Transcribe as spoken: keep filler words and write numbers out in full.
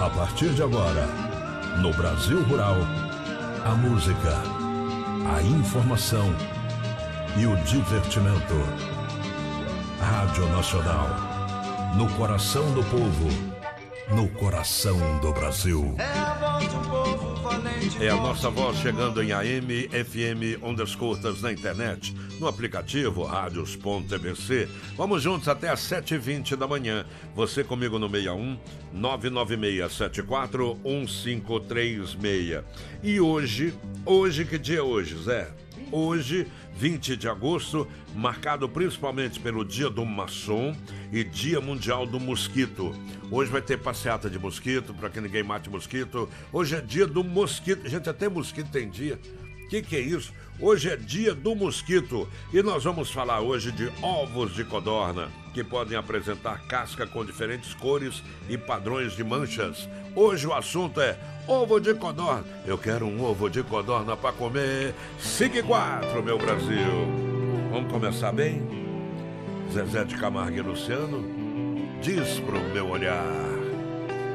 A partir de agora, no Brasil Rural, a música, a informação e o divertimento. Rádio Nacional, no coração do povo, no coração do Brasil. É a voz de um povo valente. É a nossa voz chegando em A M, F M, ondas curtas na internet, no aplicativo radios ponto t b c. Vamos juntos até às sete e vinte da manhã. Você comigo no seis um nove nove seis sete quatro um cinco três seis. E hoje, hoje que dia é hoje, Zé? Hoje, vinte de agosto, marcado principalmente pelo Dia do Maçom e Dia Mundial do Mosquito. Hoje vai ter passeata de mosquito, para que ninguém mate mosquito. Hoje é dia do mosquito. Gente, até mosquito tem dia. O que, que é isso? Hoje é dia do mosquito e nós vamos falar hoje de ovos de codorna, que podem apresentar casca com diferentes cores e padrões de manchas. Hoje o assunto é ovo de codorna. Eu quero um ovo de codorna para comer. cinco e quatro, meu Brasil. Vamos começar bem? Zezé de Camargo e Luciano, diz pro meu olhar.